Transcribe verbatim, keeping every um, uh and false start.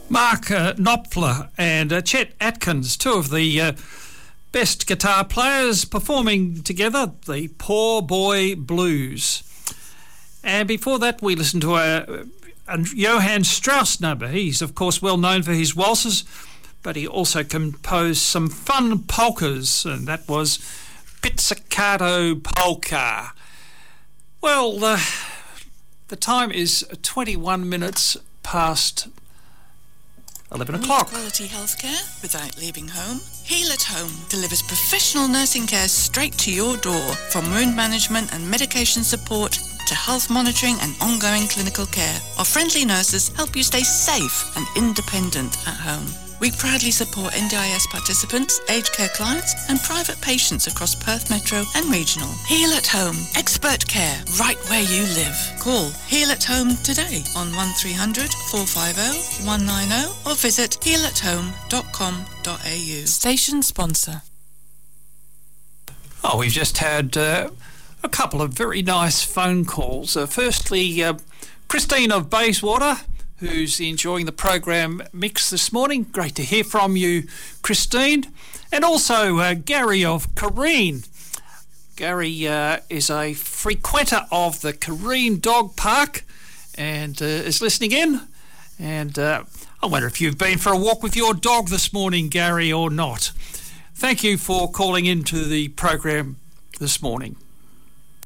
Mark uh, Knopfler and uh, Chet Atkins, two of the uh, best guitar players performing together, the Poor Boy Blues. And before that, we listened to a, a Johann Strauss number. He's, of course, well known for his waltzes, but he also composed some fun polkas, and that was Pizzicato Polka. Well, uh, the time is twenty-one minutes past eleven o'clock. Quality healthcare without leaving home? Heal at Home delivers professional nursing care straight to your door, from wound management and medication support to health monitoring and ongoing clinical care. Our friendly nurses help you stay safe and independent at home. We proudly support N D I S participants, aged care clients and private patients across Perth Metro and Regional. Heal at Home. Expert care right where you live. Call Heal at Home today on one three hundred, four five zero, one nine zero or visit heal at home dot com dot a u. Station sponsor. Oh, we've just had uh, a couple of very nice phone calls. Uh, firstly, uh, Christine of Bayswater, who's enjoying the program mix this morning. Great to hear from you, Christine. And also uh, Gary of Careen. Gary uh, is a frequenter of the Careen Dog Park and uh, is listening in. And uh, I wonder if you've been for a walk with your dog this morning, Gary, or not. Thank you for calling into the program this morning.